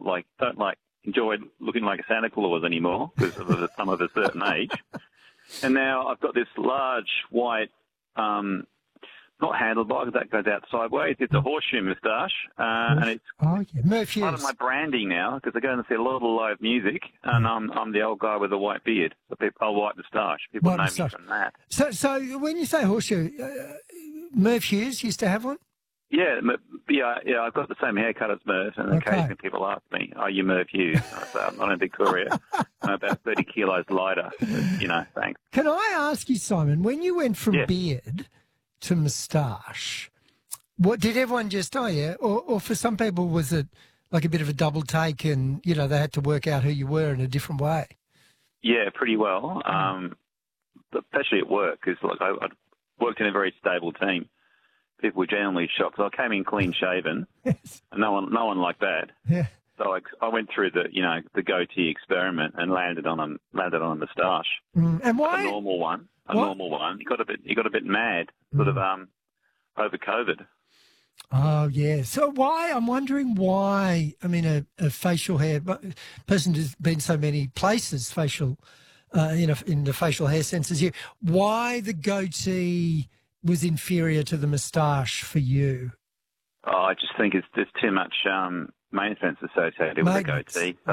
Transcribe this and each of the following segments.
don't enjoy looking like a Santa Claus anymore because I'm of a certain age. And now I've got this large white, not handlebar because that goes out sideways. It's a horseshoe moustache, and it's part of my branding now because I go and see a lot of live music, and I'm the old guy with the white beard, white moustache. People know me from that. So when you say horseshoe, Merv Hughes used to have one? Yeah, I've got the same haircut as Merv, and occasionally people ask me, "Are you Merv Hughes?" I say, "I'm not in Victoria. I'm about 30 kilos lighter." Thanks. Can I ask you, Simon, when you went from beard to moustache, what did everyone just? Or for some people was it like a bit of a double take, and they had to work out who you were in a different way? Yeah, pretty well, especially at work because I worked in a very stable team. People were generally shocked. So I came in clean shaven, and no one liked that. Yeah. So I went through the goatee experiment and landed on a moustache. And why? A normal one. He got a bit mad, sort of over COVID. Oh yeah. So I'm wondering why. I mean, a facial hair person has been so many places facial, in the facial hair sense as you. Why the goatee was inferior to the moustache for you? Oh, I just think there's too much maintenance associated with the goatee. So,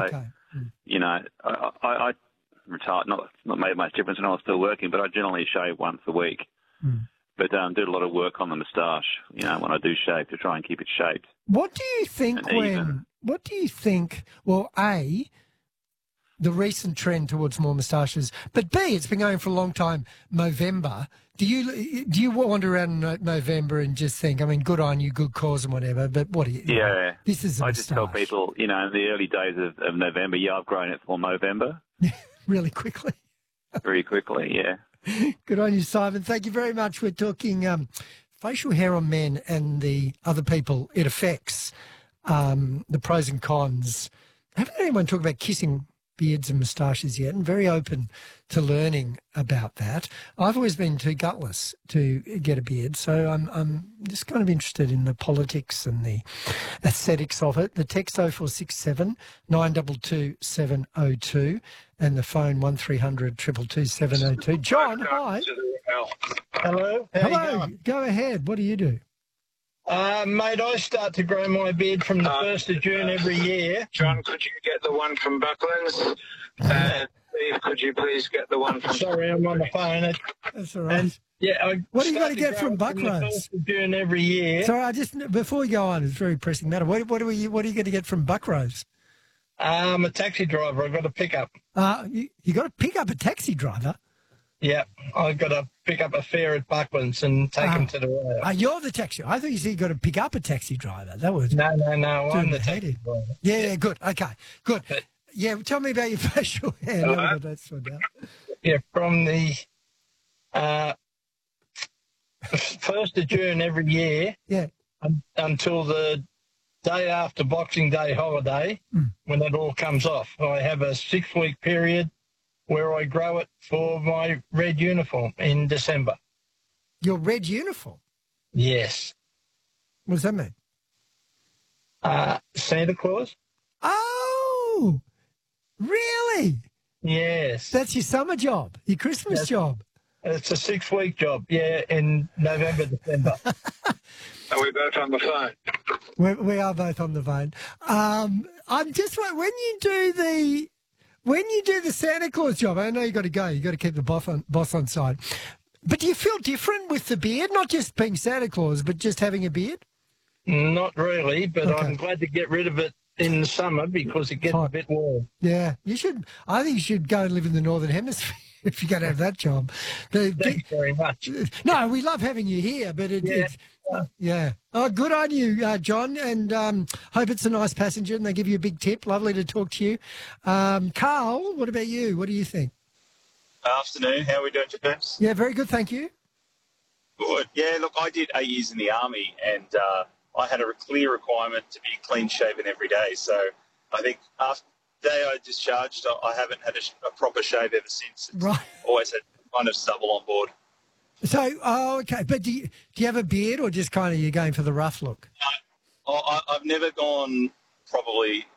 I retired, not made much difference when I was still working, but I generally shave once a week. But did a lot of work on the moustache, when I do shave to try and keep it shaped. What do you think well, A, the recent trend towards more moustaches, but B, it's been going for a long time, Movember. Do you wander around in November and just think, I mean, good on you, good cause and whatever, but what do you... Yeah. This is a I moustache. just tell people, in the early days of November, I've grown it for Movember. Really quickly. Very quickly, yeah. Good on you, Simon. Thank you very much. We're talking facial hair on men and the other people it affects, the pros and cons. Haven't heard anyone talk about kissing beards and moustaches yet, and very open to learning about that. I've always been too gutless to get a beard, so I'm just kind of interested in the politics and the aesthetics of it. The text 0467 922 702 and the phone 1300 222 702. John, hi. Hello. How Hello. you going? Go ahead. What do you do? Mate, I start to grow my beard from the 1st of June every year. John, could you get the one from Bucklands? And Steve, could you please get the one from... Sorry, I'm on the phone. That's all right. What are you going to get from Buckrose? From the 1st of June every year. Sorry, before we go on, it's a very pressing matter. What are you going to get from Buckrose? I'm a taxi driver. I've got a pickup. You got to pick up a taxi driver? Yeah, I've got to pick up a fare at Bucklands and take him to the rail. You're the taxi. I thought you said you got to pick up a taxi driver. That was no. I'm the taxi driver. Yeah, good. Okay, good. Yeah, tell me about your facial hair. Yeah, from the 1st of June every year. Yeah. Until the day after Boxing Day holiday, when it all comes off. I have a 6-week period where I grow it for my red uniform in December. Your red uniform? Yes. What does that mean? Santa Claus. Oh, really? Yes. That's your summer job, your Christmas job. It's a 6-week job, in November, December. Are we both on the phone? We are both on the phone. I'm just wondering, when you do the Santa Claus job, I know you got to go. You got to keep the boss on side. But do you feel different with the beard? Not just being Santa Claus, but just having a beard? Not really, but I'm glad to get rid of it in the summer because it gets a bit warm. Yeah, you should. I think you should go and live in the Northern Hemisphere if you're going to have that job. Thanks very much. No, we love having you here, but it's... Yeah. Oh, good on you, John, and hope it's a nice passenger and they give you a big tip. Lovely to talk to you. Carl, what about you? What do you think? Afternoon. How are we doing, James? Yeah, very good, thank you. Good. Yeah, look, I did 8 years in the Army and I had a clear requirement to be clean-shaven every day. So I think after the day I discharged, I haven't had a proper shave ever since. Right. Always had kind of stubble on board. So, okay. But do you have a beard or just kind of you're going for the rough look? No, I've never gone probably